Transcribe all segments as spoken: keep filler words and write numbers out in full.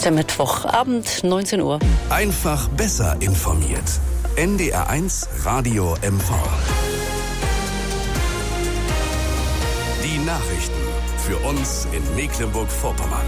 ist der Mittwochabend, neunzehn Uhr. Einfach besser informiert. N D R eins Radio M V. Die Nachrichten für uns in Mecklenburg-Vorpommern.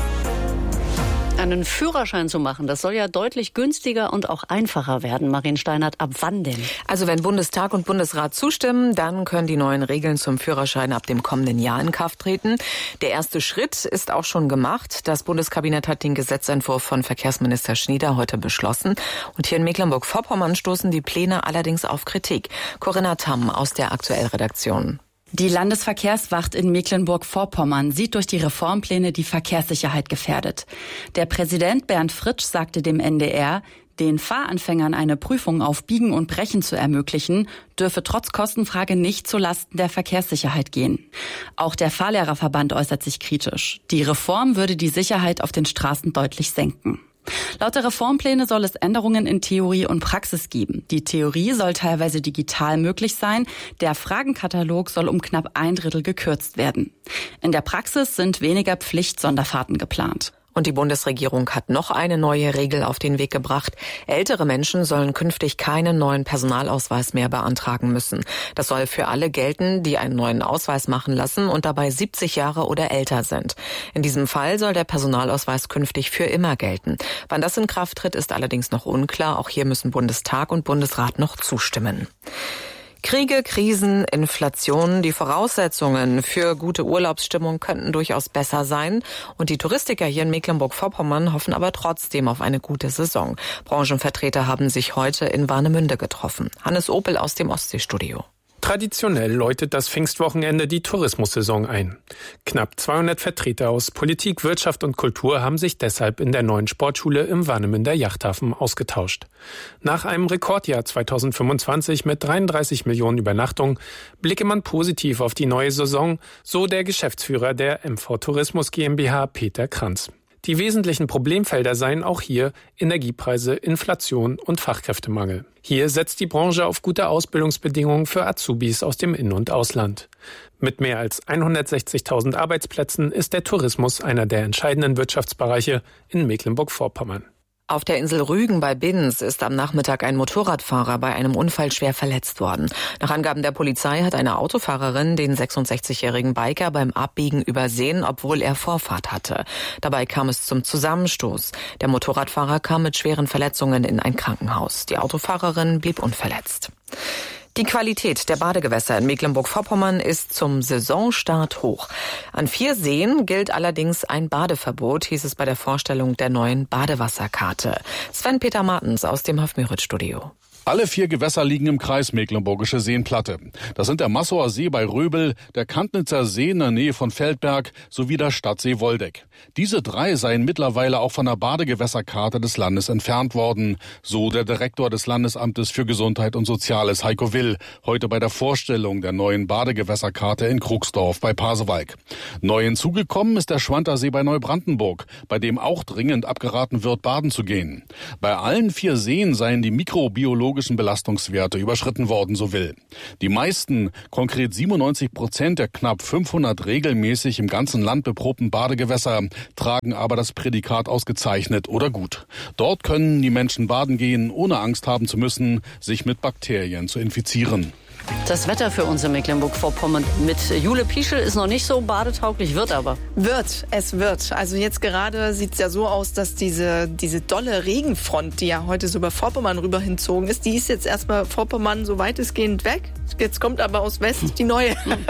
Einen Führerschein zu machen, das soll ja deutlich günstiger und auch einfacher werden. Marien Steinert, ab wann denn? Also wenn Bundestag und Bundesrat zustimmen, dann können die neuen Regeln zum Führerschein ab dem kommenden Jahr in Kraft treten. Der erste Schritt ist auch schon gemacht. Das Bundeskabinett hat den Gesetzentwurf von Verkehrsminister Schnieder heute beschlossen. Und hier in Mecklenburg-Vorpommern stoßen die Pläne allerdings auf Kritik. Corinna Tamm aus der Aktuell-Redaktion. Die Landesverkehrswacht in Mecklenburg-Vorpommern sieht durch die Reformpläne die Verkehrssicherheit gefährdet. Der Präsident Bernd Fritsch sagte dem N D R, den Fahranfängern eine Prüfung auf Biegen und Brechen zu ermöglichen, dürfe trotz Kostenfrage nicht zulasten der Verkehrssicherheit gehen. Auch der Fahrlehrerverband äußert sich kritisch. Die Reform würde die Sicherheit auf den Straßen deutlich senken. Laut der Reformpläne soll es Änderungen in Theorie und Praxis geben. Die Theorie soll teilweise digital möglich sein. Der Fragenkatalog soll um knapp ein Drittel gekürzt werden. In der Praxis sind weniger Pflichtsonderfahrten geplant. Und die Bundesregierung hat noch eine neue Regel auf den Weg gebracht. Ältere Menschen sollen künftig keinen neuen Personalausweis mehr beantragen müssen. Das soll für alle gelten, die einen neuen Ausweis machen lassen und dabei siebzig Jahre oder älter sind. In diesem Fall soll der Personalausweis künftig für immer gelten. Wann das in Kraft tritt, ist allerdings noch unklar. Auch hier müssen Bundestag und Bundesrat noch zustimmen. Kriege, Krisen, Inflation, die Voraussetzungen für gute Urlaubsstimmung könnten durchaus besser sein. Und die Touristiker hier in Mecklenburg-Vorpommern hoffen aber trotzdem auf eine gute Saison. Branchenvertreter haben sich heute in Warnemünde getroffen. Hannes Opel aus dem Ostseestudio. Traditionell läutet das Pfingstwochenende die Tourismussaison ein. Knapp zweihundert Vertreter aus Politik, Wirtschaft und Kultur haben sich deshalb in der neuen Sportschule im Warnemünder Yachthafen ausgetauscht. Nach einem Rekordjahr zweitausendfünfundzwanzig mit dreiunddreißig Millionen Übernachtungen blicke man positiv auf die neue Saison, so der Geschäftsführer der M V Tourismus GmbH Peter Kranz. Die wesentlichen Problemfelder seien auch hier Energiepreise, Inflation und Fachkräftemangel. Hier setzt die Branche auf gute Ausbildungsbedingungen für Azubis aus dem In- und Ausland. Mit mehr als hundertsechzigtausend Arbeitsplätzen ist der Tourismus einer der entscheidenden Wirtschaftsbereiche in Mecklenburg-Vorpommern. Auf der Insel Rügen bei Binz ist am Nachmittag ein Motorradfahrer bei einem Unfall schwer verletzt worden. Nach Angaben der Polizei hat eine Autofahrerin den sechsundsechzigjährigen Biker beim Abbiegen übersehen, obwohl er Vorfahrt hatte. Dabei kam es zum Zusammenstoß. Der Motorradfahrer kam mit schweren Verletzungen in ein Krankenhaus. Die Autofahrerin blieb unverletzt. Die Qualität der Badegewässer in Mecklenburg-Vorpommern ist zum Saisonstart hoch. An vier Seen gilt allerdings ein Badeverbot, hieß es bei der Vorstellung der neuen Badewasserkarte. Sven-Peter Martens aus dem Hofmüritz-Studio. Alle vier Gewässer liegen im Kreis Mecklenburgische Seenplatte. Das sind der Massower See bei Röbel, der Kantnitzer See in der Nähe von Feldberg sowie der Stadtsee Woldeck. Diese drei seien mittlerweile auch von der Badegewässerkarte des Landes entfernt worden, so der Direktor des Landesamtes für Gesundheit und Soziales, Heiko Will, heute bei der Vorstellung der neuen Badegewässerkarte in Krugsdorf bei Pasewalk. Neu hinzugekommen ist der Schwantersee bei Neubrandenburg, bei dem auch dringend abgeraten wird, baden zu gehen. Bei allen vier Seen seien die mikrobiologischen Belastungswerte überschritten worden, so Will. Die meisten, konkret siebenundneunzig Prozent der knapp fünfhundert regelmäßig im ganzen Land beprobten Badegewässer tragen aber das Prädikat ausgezeichnet oder gut. Dort können die Menschen baden gehen, ohne Angst haben zu müssen, sich mit Bakterien zu infizieren. Das Wetter für uns in Mecklenburg-Vorpommern mit Jule Pieschel ist noch nicht so badetauglich, wird aber. Wird, es wird. Also jetzt gerade sieht es ja so aus, dass diese, diese dolle Regenfront, die ja heute so über Vorpommern rüber hinzogen ist, die ist jetzt erstmal Vorpommern so weitestgehend weg. Jetzt kommt aber aus West die neue.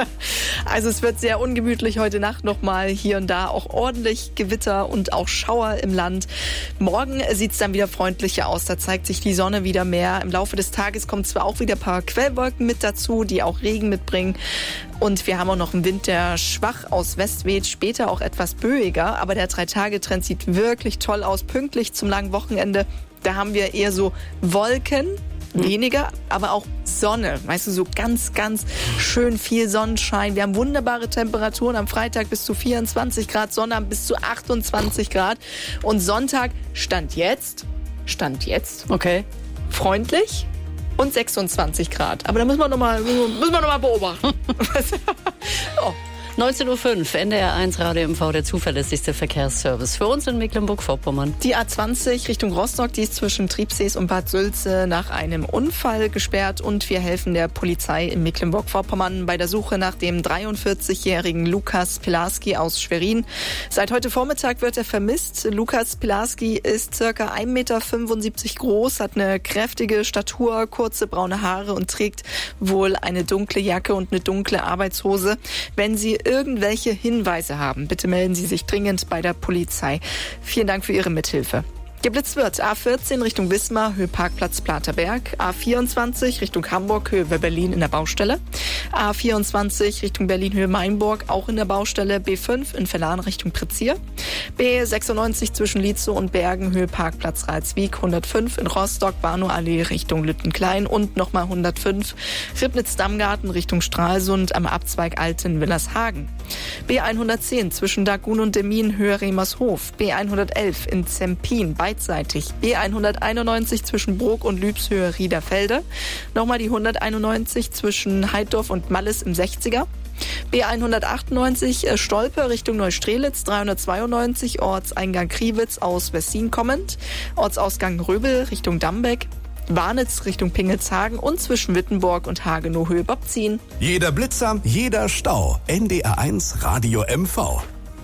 Also es wird sehr ungemütlich heute Nacht nochmal hier und da auch ordentlich Gewitter und auch Schauer im Land. Morgen sieht es dann wieder freundlicher aus. Da zeigt sich die Sonne wieder mehr. Im Laufe des Tages kommen zwar auch wieder ein paar Quellwolken mit dazu, die auch Regen mitbringen. Und wir haben auch noch einen Wind, der schwach aus West weht, später auch etwas böiger. Aber der Drei-Tage-Trend sieht wirklich toll aus, pünktlich zum langen Wochenende. Da haben wir eher so Wolken, weniger, aber auch Sonne. Weißt du, so ganz, ganz schön viel Sonnenschein. Wir haben wunderbare Temperaturen. Am Freitag bis zu vierundzwanzig Grad, Sonntag bis zu achtundzwanzig Grad. Und Sonntag, Stand jetzt, Stand jetzt, okay, freundlich und sechsundzwanzig Grad. Aber da müssen wir noch mal, müssen wir noch mal beobachten. Oh. neunzehn Uhr fünf, N D R eins Radio M V, der zuverlässigste Verkehrsservice für uns in Mecklenburg-Vorpommern. Die A zwanzig Richtung Rostock, die ist zwischen Triebsees und Bad Sülze nach einem Unfall gesperrt und wir helfen der Polizei in Mecklenburg-Vorpommern bei der Suche nach dem dreiundvierzigjährigen Lukas Pilarski aus Schwerin. Seit heute Vormittag wird er vermisst. Lukas Pilarski ist circa ein Meter fünfundsiebzig groß, hat eine kräftige Statur, kurze braune Haare und trägt wohl eine dunkle Jacke und eine dunkle Arbeitshose. Wenn Sie irgendwelche Hinweise haben, bitte melden Sie sich dringend bei der Polizei. Vielen Dank für Ihre Mithilfe. Geblitzt wird A vierzehn Richtung Wismar, Höhe Parkplatz Platerberg, A vierundzwanzig Richtung Hamburg, Höhe Berlin in der Baustelle, A vierundzwanzig Richtung Berlin, Höhe Mainburg, auch in der Baustelle, B fünf in Verlan Richtung Prizier, B sechsundneunzig zwischen Lietzow und Bergen, Höhe Parkplatz Ralswiek, hundertfünf in Rostock, Barnow-Allee Richtung Lüttenklein und nochmal hundertfünf Ribnitz-Dammgarten Richtung Stralsund am Abzweig Alten-Willershagen, B hundertzehn zwischen Dagun und Demmin, Höhe Remershof, B hundertelf in Zempin, beidseitig, B hunderteinundneunzig zwischen Brok und Lübshöhe Riederfelde, nochmal die hunderteinundneunzig zwischen Heiddorf und Malles im sechziger, B hundertachtundneunzig Stolpe Richtung Neustrelitz, dreihundertzweiundneunzig Ortseingang Kriwitz aus Wessin kommend, Ortsausgang Röbel Richtung Dambeck, Warnitz Richtung Pingelshagen und zwischen Wittenborg und Hagenow Höhe Bobzien. Jeder Blitzer, jeder Stau. N D R eins Radio M V.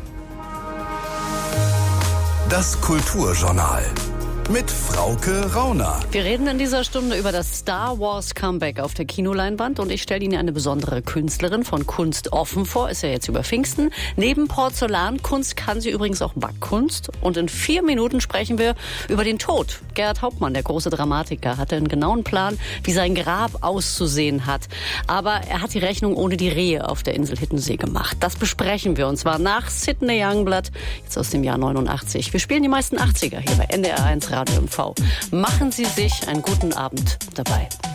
Das Kulturjournal mit Frauke Rauner. Wir reden in dieser Stunde über das Star Wars Comeback auf der Kinoleinwand und ich stelle Ihnen eine besondere Künstlerin von Kunst offen vor. Ist ja jetzt über Pfingsten. Neben Porzellankunst kann sie übrigens auch Backkunst. Und in vier Minuten sprechen wir über den Tod. Gerhard Hauptmann, der große Dramatiker, hatte einen genauen Plan, wie sein Grab auszusehen hat. Aber er hat die Rechnung ohne die Rehe auf der Insel Hiddensee gemacht. Das besprechen wir und zwar nach Sidney Youngblood, jetzt aus dem Jahr neunundachtzig. Wir spielen die meisten achtziger hier bei N D R eins Radio M V. Machen Sie sich einen guten Abend dabei.